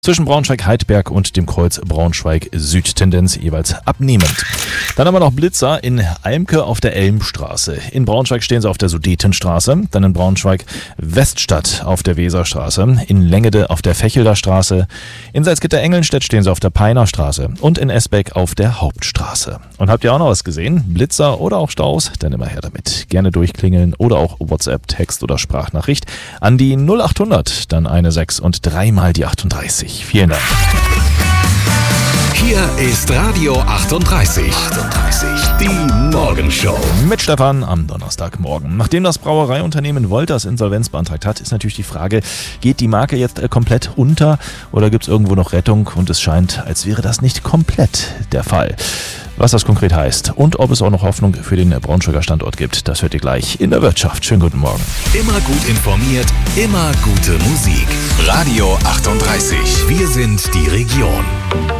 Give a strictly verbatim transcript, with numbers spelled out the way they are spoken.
Zwischen Braunschweig-Heidberg und dem Kreuz Braunschweig-Süd, Tendenz jeweils abnehmend. Dann haben wir noch Blitzer in Eimke auf der Elmstraße. In Braunschweig stehen sie auf der Sudetenstraße, dann in Braunschweig-Weststadt auf der Weserstraße, in Lengede auf der Fechelder Straße, in Salzgitter-Engelnstedt stehen sie auf der Peiner Straße und in Esbeck auf der Hauptstraße. Und habt ihr auch noch was gesehen? Blitzer oder auch Staus? Dann immer her damit. Gerne durchklingeln oder auch WhatsApp, Text oder Sprachnachricht an die null acht hundert, dann eine sechs und dreimal die achtunddreißig. Vielen Dank. Hier ist Radio achtunddreißig. achtunddreißig. Die Morgenshow. Mit Stefan am Donnerstagmorgen. Nachdem das Brauereiunternehmen Wolters Insolvenz beantragt hat, ist natürlich die Frage, geht die Marke jetzt äh, komplett unter oder gibt es irgendwo noch Rettung? Und es scheint, als wäre das nicht komplett der Fall. Was das konkret heißt und ob es auch noch Hoffnung für den Braunschweiger Standort gibt, das hört ihr gleich in der Wirtschaft. Schönen guten Morgen. Immer gut informiert, immer gute Musik. Radio achtunddreißig. Wir sind die Region.